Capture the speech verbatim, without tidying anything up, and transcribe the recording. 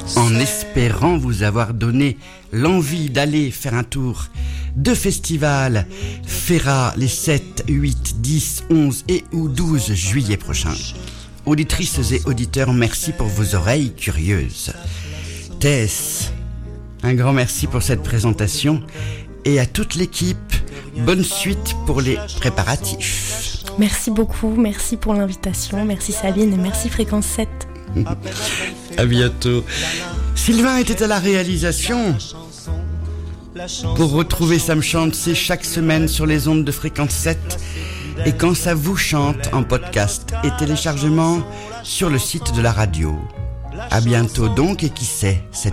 En espérant vous avoir donné l'envie d'aller faire un tour de festival Ferrat les sept, huit, dix, onze et ou douze juillet prochains. Auditrices et auditeurs, merci pour vos oreilles curieuses. Tess, un grand merci pour cette présentation et à toute l'équipe, bonne suite pour les préparatifs. Merci beaucoup, merci pour l'invitation, merci Sabine et merci Fréquence sept. À bientôt. Sylvain était à la réalisation. Pour retrouver Ça me chante, c'est chaque semaine sur les ondes de Fréquence sept et quand ça vous chante en podcast et téléchargement sur le site de la radio. À bientôt donc et qui sait, cette